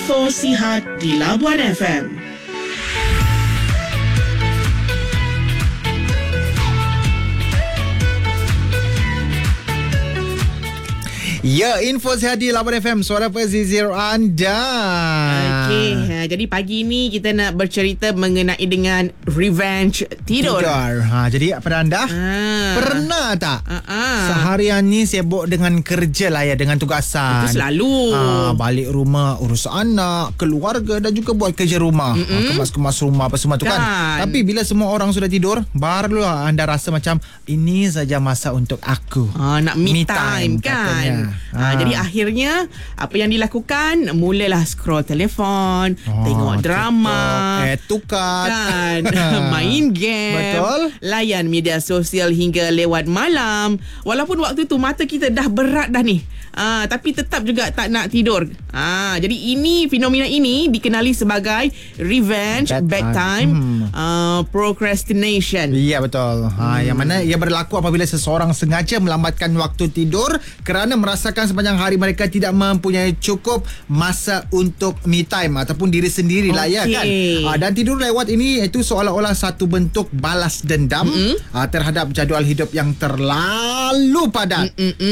info sihat di Labuan FM. Ya, info sihat di Labuan FM, suara pesisir anda. Okey, jadi pagi ni kita nak bercerita mengenai dengan revenge tidur. Jadi pada anda, pernah tak seharian ni sibuk dengan kerja lah ya, dengan tugasan? Itu selalu. Balik rumah, urus anak, keluarga dan juga buat kerja rumah. Kemas-kemas rumah apa semua tu kan. Tapi bila semua orang sudah tidur, barulah anda rasa macam ini saja masa untuk aku. Nak me time kan. Katanya. Jadi akhirnya apa yang dilakukan, mulalah scroll telefon, tengok drama, tukar kan, main game, betul, layan media sosial hingga lewat malam. Walaupun waktu tu mata kita dah berat dah ni, tapi tetap juga tak nak tidur. Jadi ini, fenomena ini dikenali sebagai revenge bedtime procrastination. Ya, betul. Yang mana ia berlaku apabila seseorang sengaja melambatkan waktu tidur kerana merasakan sepanjang hari mereka tidak mempunyai cukup masa untuk me time ataupun diri sendiri lah ya kan. Dan tidur lewat ini itu seolah-olah satu bentuk balas dendam terhadap jadual hidup yang terlalu padat.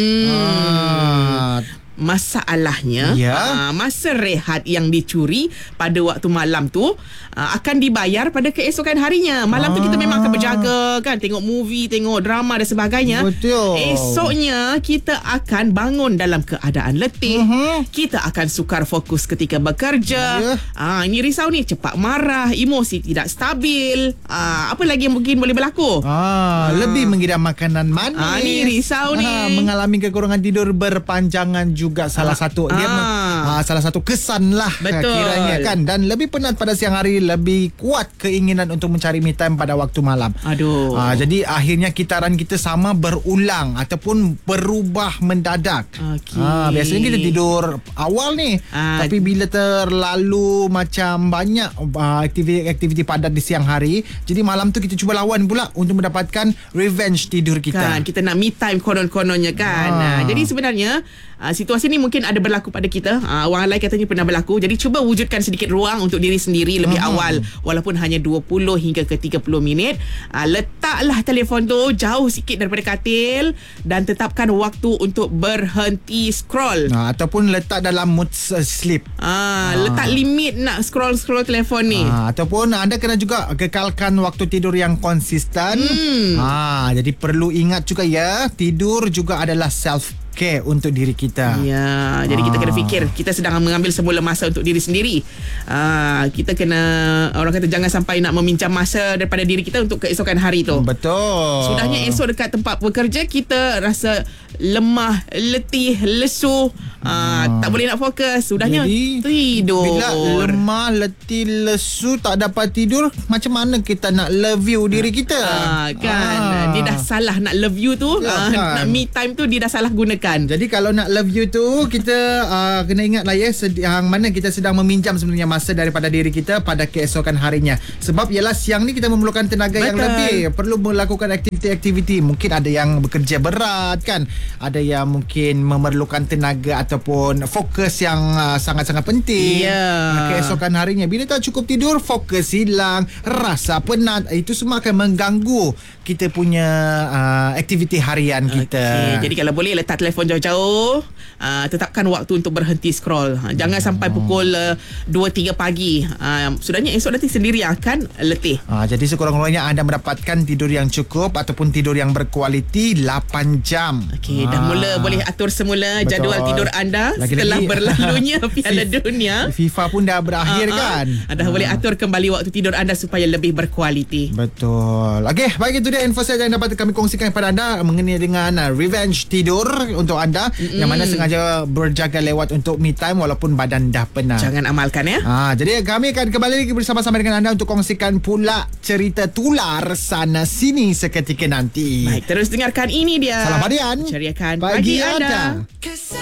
Masalahnya masa rehat yang dicuri pada waktu malam tu akan dibayar pada keesokan harinya. Malam tu kita memang akan berjaga kan, tengok movie, tengok drama dan sebagainya. Betul. Esoknya kita akan bangun dalam keadaan letih. Kita akan sukar fokus ketika bekerja. Ini risau ni, cepat marah, emosi tidak stabil. Apa lagi yang mungkin boleh berlaku? Lebih mengidam makanan manis. Ni risau ni. Mengalami kekurangan tidur berpanjangan juga salah satu dia salah satu kesan lah. Betul. Kiranya kan. Dan lebih penat pada siang hari, lebih kuat keinginan untuk mencari me time pada waktu malam. Jadi akhirnya kitaran kita sama berulang ataupun berubah mendadak. Biasanya kita tidur awal ni, tapi bila terlalu macam banyak aktiviti padat di siang hari, jadi malam tu kita cuba lawan pula untuk mendapatkan revenge tidur kita. Kita nak me time konon-kononnya kan. Jadi sebenarnya situasi ni mungkin ada berlaku pada kita. Orang lain katanya pernah berlaku. Jadi cuba wujudkan sedikit ruang untuk diri sendiri lebih awal, walaupun hanya 20 hingga ke 30 minit. Letaklah telefon tu jauh sikit daripada katil dan tetapkan waktu untuk berhenti scroll. Ataupun letak dalam mood sleep. Letak limit nak scroll telefon ni. Ataupun anda kena juga kekalkan waktu tidur yang konsisten. Jadi perlu ingat juga ya, tidur juga adalah self care untuk diri kita. Ya, jadi kita kena fikir kita sedang mengambil semula masa untuk diri sendiri. Kita kena, orang kata jangan sampai nak meminjam masa daripada diri kita untuk keesokan hari tu. Betul. Sudahnya esok dekat tempat bekerja kita rasa lemah, letih, lesu, tak boleh nak fokus. Sudahnya jadi, tidur. Bila lemah, letih, lesu, tak dapat tidur, macam mana kita nak love you diri kita? Kan dia dah salah nak love you tu, nak me time tu dia dah salah gunakan. Jadi kalau nak love you tu, kita kena ingat lah ya, yang mana kita sedang meminjam sebenarnya masa daripada diri kita pada keesokan harinya. Sebab ialah siang ni kita memerlukan tenaga yang lebih, perlu melakukan aktiviti-aktiviti. Mungkin ada yang bekerja berat kan, ada yang mungkin memerlukan tenaga ataupun fokus yang sangat-sangat penting. Keesokan harinya bila tak cukup tidur, fokus hilang, rasa penat, itu semua akan mengganggu kita punya aktiviti harian kita. Jadi kalau boleh letak telefon jauh-jauh, tetapkan waktu untuk berhenti scroll. Jangan sampai pukul 2-3 pagi. Sudahnya esok nanti sendiri akan letih. Jadi sekurang-kurangnya anda mendapatkan tidur yang cukup ataupun tidur yang berkualiti 8 jam. Dah mula boleh atur semula jadual tidur anda. Setelah berlalunya Piala Dunia. FIFA pun dah berakhir kan. Dah boleh atur kembali waktu tidur anda supaya lebih berkualiti. Betul. Okey, baik, itu dia info saya yang dapat kami kongsikan kepada anda mengenai dengan revenge tidur untuk anda yang mana sengaja berjaga lewat untuk me time walaupun badan dah penat. Jangan amalkan ya. Jadi kami akan kembali lagi bersama-sama dengan anda untuk kongsikan pula cerita tular sana sini seketika nanti. Baik, terus dengarkan ini dia. Salam harian. Ceriakan pagi anda.